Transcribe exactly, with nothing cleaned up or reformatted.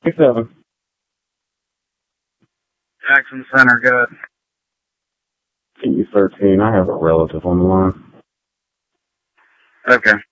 seven. Jackson Center, good. Key thirteen, I have a relative on the line. Okay.